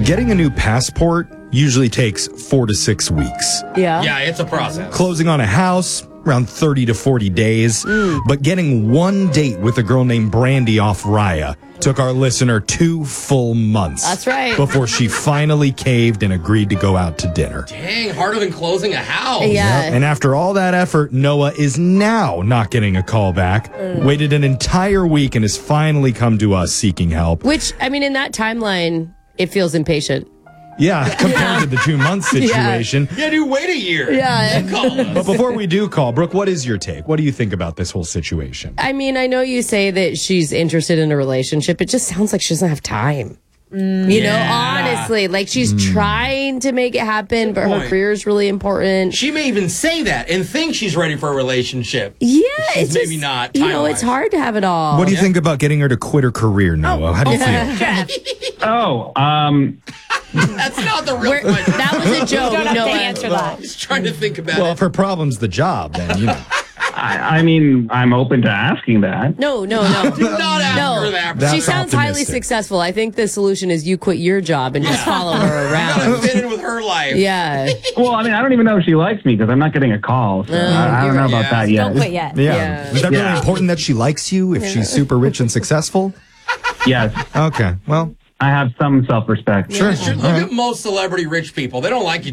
Getting a new passport usually takes 4 to 6 weeks. Yeah, it's a process. Closing on a house, around 30 to 40 days. But getting one date with a girl named Brandy off Raya took our listener 2 full months. That's right. Before she finally caved and agreed to go out to dinner. Dang, harder than closing a house. Yeah. And after all that effort, Noah is now not getting a call back. Waited an entire week and has finally come to us seeking help. Which, I mean, in that timeline, it feels impatient. Yeah, compared to the 2-month situation. Yeah, dude, wait a year. Yeah. Then call us. But before we do call, Brooke, what is your take? What do you think about this whole situation? I mean, I know you say that she's interested in a relationship. It just sounds like she doesn't have time. You know, honestly, like she's trying to make it happen, but her point. career is really important. She may even say that and think she's ready for a relationship. Yeah, She's it's maybe just, not. You know, it's time-wise. hard to have it all. What do you think about getting her to quit her career, Noah? How do you feel? That's not the real We're- question. that was a joke. You don't have No, to answer that. He's trying to think about Well, it. if her problem's the job, then, you know. I mean, I'm open to asking that. No. Do not ask No. her that. That's She sounds highly optimistic. successful. I think the solution is you quit your job and just follow her Gotta around. fit in with her life. Yeah. Well, I mean, I don't even know if she likes me because I'm not getting a call. So I don't know about that yet. Don't quit yet. Yeah. Yeah. Is that really Yeah. important that she likes you if she's super rich and successful? Yes, Okay, well. I have some self-respect. Look at most celebrity rich people. They don't like you